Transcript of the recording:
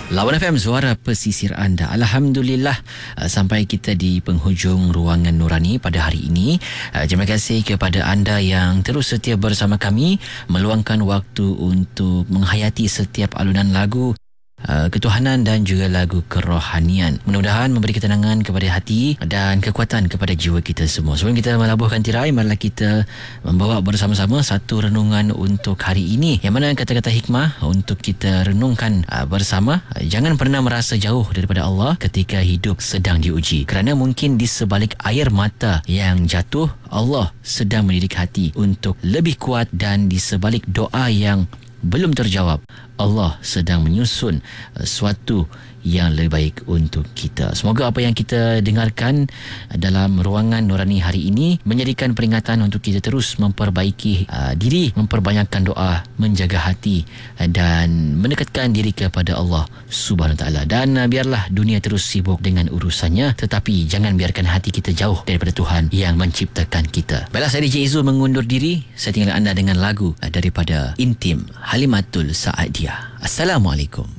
Lawan FM, suara pesisir anda. Alhamdulillah, sampai kita di penghujung ruangan Nurani pada hari ini. Terima kasih kepada anda yang terus setia bersama kami, meluangkan waktu untuk menghayati setiap alunan lagu ketuhanan dan juga lagu kerohanian. Mudah-mudahan memberi ketenangan kepada hati dan kekuatan kepada jiwa kita semua. Sebelum kita melabuhkan tirai, marilah kita membawa bersama-sama satu renungan untuk hari ini, yang mana kata-kata hikmah untuk kita renungkan bersama. Jangan pernah merasa jauh daripada Allah ketika hidup sedang diuji, kerana mungkin di sebalik air mata yang jatuh, Allah sedang mendidik hati untuk lebih kuat, dan di sebalik doa yang belum terjawab, Allah sedang menyusun suatu yang lebih baik untuk kita. Semoga apa yang kita dengarkan dalam ruangan Nurani hari ini menjadikan peringatan untuk kita terus memperbaiki diri, memperbanyakkan doa, menjaga hati dan mendekatkan diri kepada Allah Subhanahu Wa Taala. Dan biarlah dunia terus sibuk dengan urusannya, tetapi jangan biarkan hati kita jauh daripada Tuhan yang menciptakan kita. Baiklah, saya DJ Izul mengundur diri. Saya tinggal anda dengan lagu daripada Intim Halimatul Sa'adiyah. Assalamualaikum.